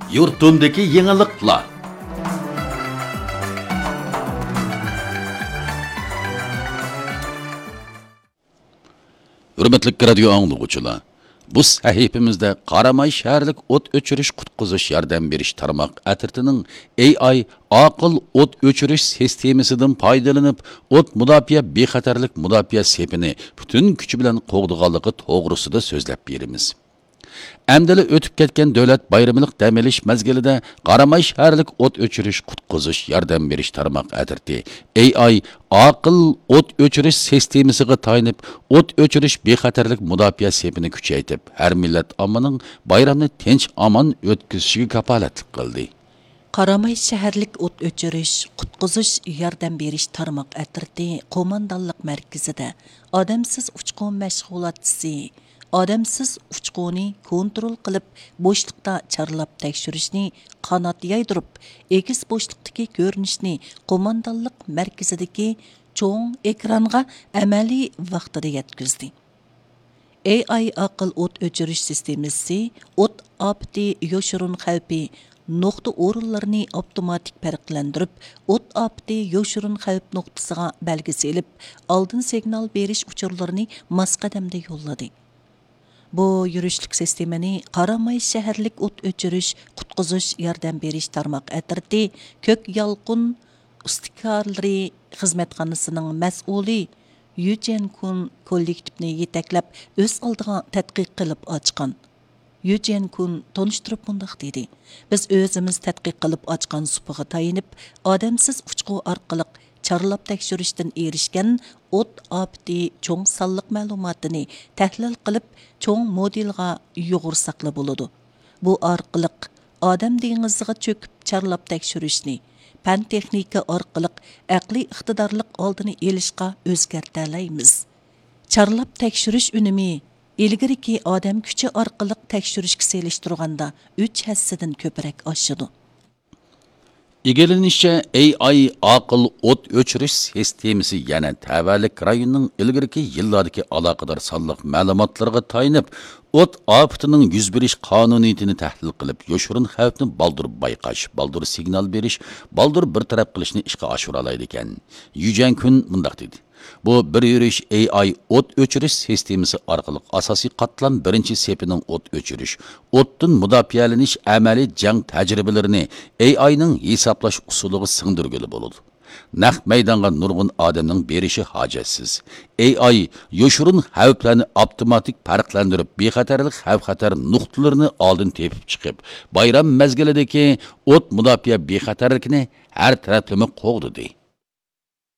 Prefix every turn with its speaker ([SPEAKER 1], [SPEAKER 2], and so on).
[SPEAKER 1] Yurtundaki yeniliklar. Hürmetli radyo anlıqçılar. Bu sahifimizde Qaramay şəhərlik ot öçürüş qutquzuş yardım beriş tarmaq ətirtinin AI aqıl ot öçürüş sistemisindən faydalanıb ot müdafiə bexatarlik müdafiə sepini bütün küçü bilan qoğduğanlığı toğrusida sözləb berimiz. Әмділі өтіп кеткен дөләт байрымылық дәмеліш мәзгеліде Qaramay шәһәрлік от өчіріш құтқызыш ярдәм беріш тармақ әдірді. AI ақыл от өчіріш системісіға тайынып, от өчіріш бехатерлік мұдапия сепіні күчейтіп, әр милләт амының байрамны тенч аман өткізішіге капалатлық қылды.
[SPEAKER 2] Qaramay şəhərlik ot öçürüş, qutquzuş yardım beriş tarmaq ətirdi qo'mondonlik mərkəzində adamsız uçqun məşğulatçısı odamsiz uchquni kontrol qilib bo'shliqda charlab tekshirishni qanot yaydirib egiz bo'shliqdagi ko'rinishni qo'mondonlik markazidagi cho'ng ekranga amaliy vaqtida yetkazdi. AI aql o't o'chirish sistemasi o't ofati yoshirun xavfi nokta o'rinlarini avtomatik farqlandirib, o't ofati yoshirun xavf nuqtasiga belgisi ilib, oldin signal berish uchurlarini masqadamda yo'lladi. Bu yürüşlük sistemini Qaramay şəhərlik ot öçürüş, qutquzuş yardım beriş tarmaq ətirdi kök yalqın istikarları xizmətxanasının məs'uli Yu Jian-kun kollektivini yetəklab öz aldığa tədqiq qılıb açqan. Yu Jian-kun tonuşturub bundaq dedi. Biz özümüz tədqiq qılıb açqan supuğa tayinib, adamsız uçqu arqılıq charlab tekshirishdan erishgan o't ofati cho'ng sonliq ma'lumotini tahlil qilib cho'ng modelga yo'g'irsoqli bo'ladi. Bu orqali odam dengiziga cho'kib charlab tekshirishni fan texnika orqali aqliy iqtidorlik oldini olishga o'zgartiramiz. Charlab tekshirish unumi ilgariki odam kuchi orqali tekshirishga selishtirganda 3 hassadan ko'proq oshadi.
[SPEAKER 1] İgelinişçe AI aqıl ot öçürüş sistemisi yana təvəlik rayonunun ilgirki yıllardaki alaqadar sallıq məlumatlarına tayinib, ot afatının yüz beriş qanuniyetini təhlil qilib, yoşurun xavfini baldur bayqaş, baldur signal beriş, baldur bir taraf qilishni işqa aşuralaydı ekan. Yu Jian-kun mundaq dedi. Bu bir yürüyüş AI ot öçürüş sistemisi arqılıq asasi qatlam birinci sepinin ot öçürüş, otdun müdafiyalanish amali jang təcrübələrini AI'nın hesaplaş usuluğu sığdırgılı boludu. Naq meydanga nurgun adamның berişi hacatsiz. AI yoşurun xavflarni avtomatik farqlandırıb, bexatarlik xavf-xatar nuqtalarini oldin tepib chiqib, bayram mezgilidagi ot müdafiə bexatarlikini har taraflama qo'g'di.